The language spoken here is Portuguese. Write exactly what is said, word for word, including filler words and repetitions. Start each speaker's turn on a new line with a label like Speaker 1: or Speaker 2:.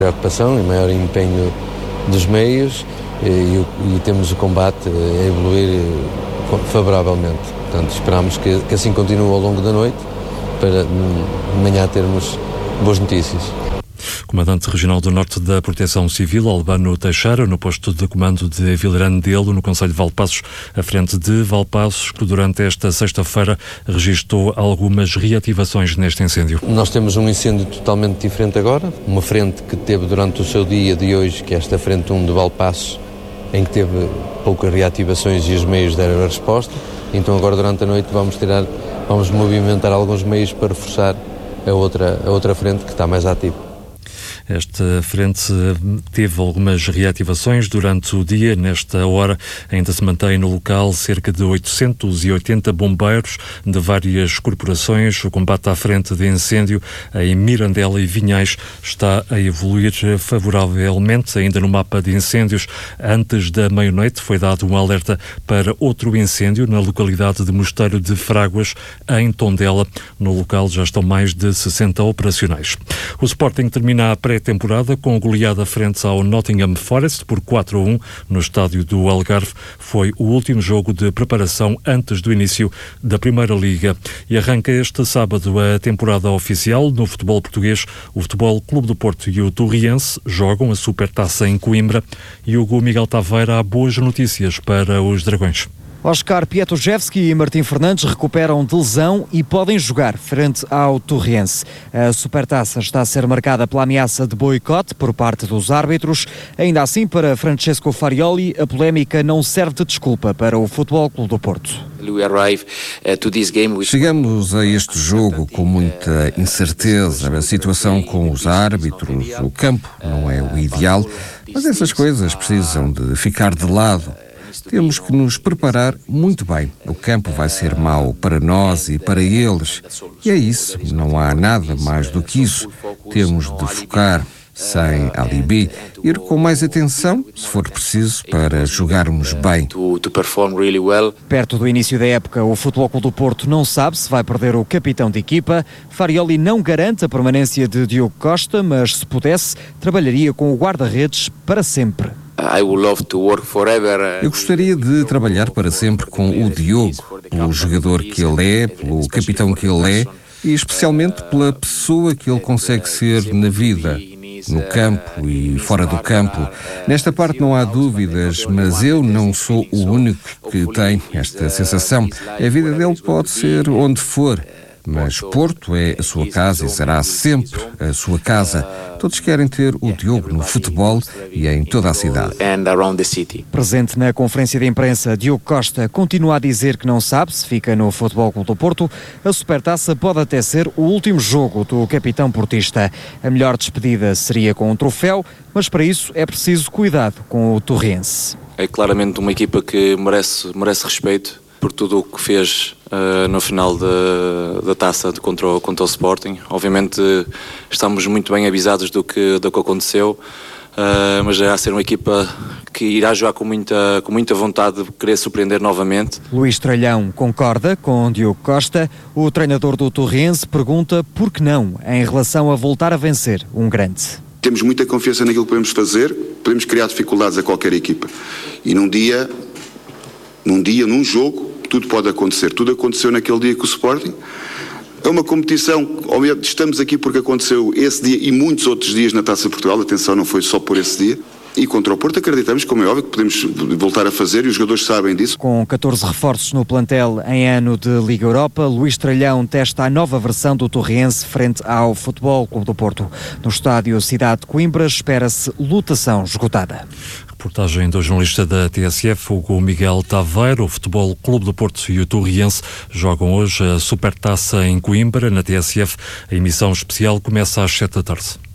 Speaker 1: Preocupação e maior empenho dos meios e, e, e temos o combate a evoluir favoravelmente. Portanto, esperamos que, que assim continue ao longo da noite para de manhã termos boas notícias.
Speaker 2: Comandante Regional do Norte da Proteção Civil, Albano Teixeira, no posto de comando de Vilarandelo, no concelho de Valpaços, à frente de Valpaços, que durante esta sexta-feira registrou algumas reativações neste incêndio.
Speaker 1: Nós temos um incêndio totalmente diferente agora, uma frente que teve durante o seu dia de hoje, que é esta frente um de Valpaços, em que teve poucas reativações e os meios deram a resposta. Então agora durante a noite vamos tirar, vamos movimentar alguns meios para reforçar a outra, a outra frente que está mais ativa.
Speaker 2: Esta frente teve algumas reativações durante o dia. Nesta hora ainda se mantém no local cerca de oitocentos e oitenta bombeiros de várias corporações. O combate à frente de incêndio em Mirandela e Vinhais está a evoluir favoravelmente. Ainda no mapa de incêndios, antes da meia-noite foi dado um alerta para outro incêndio na localidade de Mosteiro de Fráguas, em Tondela. No local já estão mais de sessenta operacionais. O Sporting termina a pré-temporada com goleada frente ao Nottingham Forest por quatro a um no estádio do Algarve. Foi o último jogo de preparação antes do início da Primeira Liga. E arranca este sábado a temporada oficial no futebol português. O Futebol Clube do Porto e o Torriense jogam a Supertaça em Coimbra. E o Hugo Miguel Taveira há boas notícias para os Dragões.
Speaker 3: Oscar Pietruszewski e Martim Fernandes recuperam de lesão e podem jogar frente ao Torriense. A Supertaça está a ser marcada pela ameaça de boicote por parte dos árbitros. Ainda assim, para Francesco Farioli, a polémica não serve de desculpa para o Futebol Clube do Porto.
Speaker 4: Chegamos a este jogo com muita incerteza. A situação com os árbitros, o campo não é o ideal, mas essas coisas precisam de ficar de lado. Temos que nos preparar muito bem. O campo vai ser mau para nós e para eles. E é isso, não há nada mais do que isso. Temos de focar, sem alibi, ir com mais atenção, se for preciso, para jogarmos bem.
Speaker 3: Perto do início da época, o Futebol Clube do Porto não sabe se vai perder o capitão de equipa. Farioli não garante a permanência de Diogo Costa, mas se pudesse, trabalharia com o guarda-redes para sempre.
Speaker 4: Eu gostaria de trabalhar para sempre com o Diogo, pelo jogador que ele é, pelo capitão que ele é e especialmente pela pessoa que ele consegue ser na vida, no campo e fora do campo. Nesta parte não há dúvidas, mas eu não sou o único que tem esta sensação. A vida dele pode ser onde for, mas Porto é a sua casa e será sempre a sua casa. Todos querem ter o Diogo no futebol e em toda a cidade.
Speaker 3: Presente na conferência de imprensa, Diogo Costa continua a dizer que não sabe se fica no Futebol Clube do Porto. A Supertaça pode até ser o último jogo do capitão portista. A melhor despedida seria com um troféu, mas para isso é preciso cuidado com o Torriense.
Speaker 5: É claramente uma equipa que merece, merece respeito por tudo o que fez uh, no final de, da taça de contra, o, contra o Sporting. Obviamente estamos muito bem avisados do que, do que aconteceu, uh, mas já a ser uma equipa que irá jogar com muita, com muita vontade de querer surpreender novamente.
Speaker 3: Luís Tralhão concorda com Diogo Costa. O treinador do Torriense pergunta por que não em relação a voltar a vencer um grande.
Speaker 6: Temos muita confiança naquilo que podemos fazer, podemos criar dificuldades a qualquer equipa. E num dia, num dia, num jogo, tudo pode acontecer. Tudo aconteceu naquele dia com o Sporting. É uma competição, estamos aqui porque aconteceu esse dia e muitos outros dias na Taça de Portugal. Atenção, não foi só por esse dia. E contra o Porto acreditamos, como é óbvio, que podemos voltar a fazer e os jogadores sabem disso.
Speaker 3: Com catorze reforços no plantel em ano de Liga Europa, Luís Tralhão testa a nova versão do Torriense frente ao Futebol Clube do Porto. No estádio Cidade de Coimbra espera-se lotação esgotada.
Speaker 2: Reportagem do jornalista da T S F, Hugo Miguel Taveira. O Futebol Clube do Porto e o Torriense jogam hoje a Supertaça em Coimbra. Na T S F, a emissão especial começa às sete da tarde.